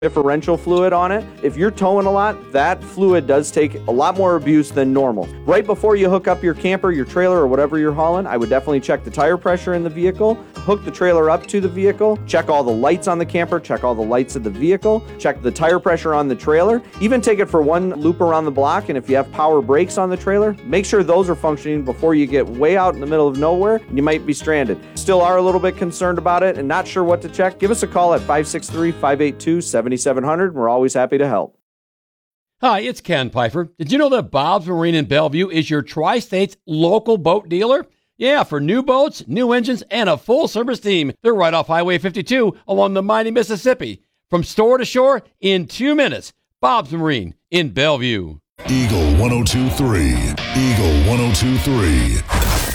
differential fluid on it. If you're towing a lot, that fluid does take a lot more abuse than normal. Right before you hook up your camper, your trailer, or whatever you're hauling, I would definitely check the tire pressure in the vehicle, hook the trailer up to the vehicle, check all the lights on the camper, check all the lights of the vehicle, check the tire pressure on the trailer, even take it for one loop around the block, and if you have power brakes on the trailer, make sure those are functioning before you get way out in the middle of nowhere and you might be stranded. Still are a little bit concerned about it and not sure what to check? Give us a call at 563-582-7700. 700. We're always happy to help. Hi, it's Ken Pfeiffer. Did you know that Bob's Marine in Bellevue is your Tri-State's local boat dealer? Yeah, for new boats, new engines, and a full-service team. They're right off Highway 52 along the mighty Mississippi. From store to shore in 2 minutes. Bob's Marine in Bellevue. Eagle 102.3. Eagle 102.3.